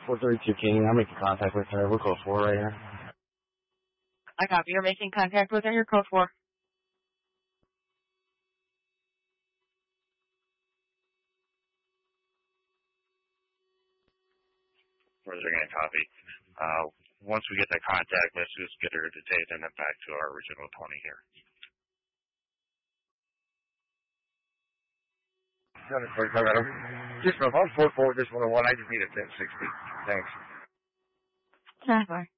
432 King, I'm making contact with her. We're code 4 right here. I copy. You're making contact with her. You're code 4. Where's they're going to copy? Once we get that contact, let's just get her detained and then back to our original 20 here. Just no, I'm 4-4 with this 101. I just need a 1060. Thanks. 10-4.